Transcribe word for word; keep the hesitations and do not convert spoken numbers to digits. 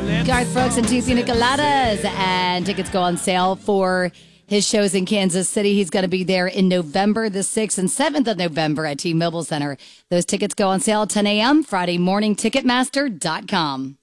Garth Brooks and two Pina Coladas. And tickets go on sale for his shows in Kansas City. He's going to be there in November the sixth and seventh of November at T-Mobile Center. Those tickets go on sale at ten a.m. Friday morning, Ticketmaster dot com.